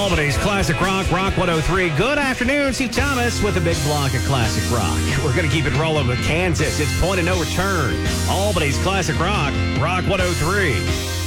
Albany's Classic Rock, Rock 103. Good afternoon, Steve Thomas with a big block of Classic Rock. We're going to keep it rolling with Kansas. It's point of no return. Albany's Classic Rock, Rock 103.